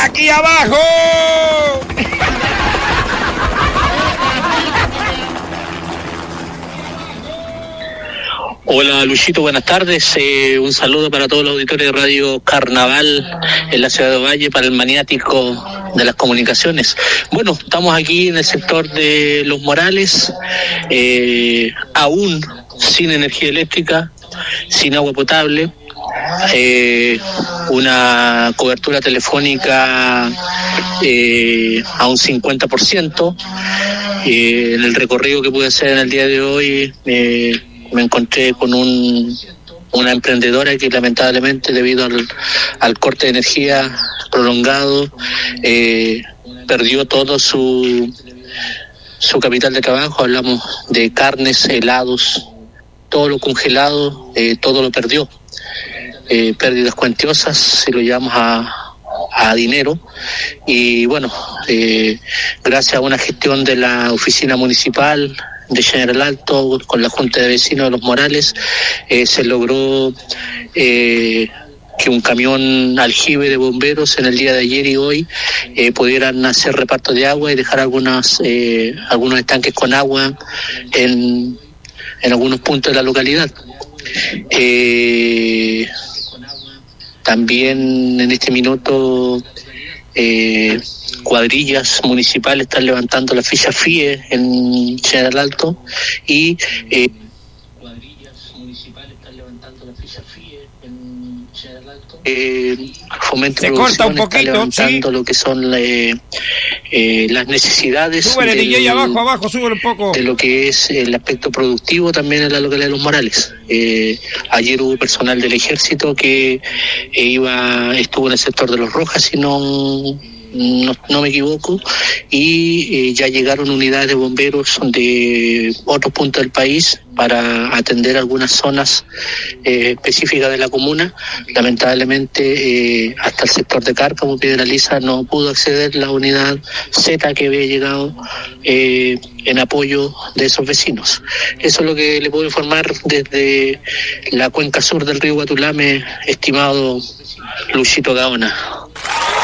aquí abajo. Hola Luchito, buenas tardes. Un saludo para todos los auditores de Radio Carnaval en la ciudad de Ovalle, para el maniático de las comunicaciones. Bueno, estamos aquí en el sector de Los Morales, aún sin energía eléctrica, sin agua potable, una cobertura telefónica a un 50%. En el recorrido que pude hacer en el día de hoy, me encontré con una emprendedora que lamentablemente, debido al corte de energía prolongado, perdió todo su capital de trabajo. Hablamos de carnes, helados, todo lo congelado, todo lo perdió. Pérdidas cuantiosas, si lo llevamos a dinero. Y bueno, gracias a una gestión de la oficina municipal de General Alto con la Junta de Vecinos de Los Morales, se logró que un camión aljibe de bomberos en el día de ayer y hoy pudieran hacer reparto de agua y dejar algunos estanques con agua en algunos puntos de la localidad. También en este minuto cuadrillas municipales están levantando la ficha FIE en General Alto y Fomento se corta un poquito, está levantando sí, lo que son las necesidades. Súbele, DJ, abajo, súbele un poco. De lo que es el aspecto productivo también en la localidad de Los Morales. Ayer hubo personal del ejército que estuvo en el sector de Los Rojas, si no me equivoco, y ya llegaron unidades de bomberos de otros puntos del país para atender algunas zonas específicas de la comuna. Lamentablemente, hasta el sector de Cárcamo, Piedraliza, no pudo acceder la unidad Z que había llegado en apoyo de esos vecinos. Eso es lo que le puedo informar desde la cuenca sur del río Guatulame, estimado Luchito Gaona.